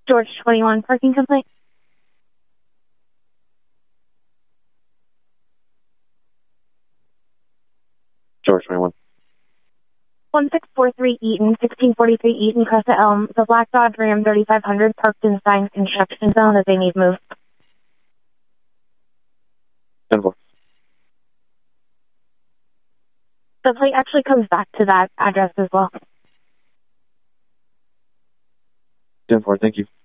George 21 parking complaint. George 21. 1643 Eaton, 1643 Eaton, Crescent Elm. The black Dodge Ram 3500 parked in Stein construction zone that they need moved. 10-4. The plate actually comes back to that address as well. 10-4, thank you.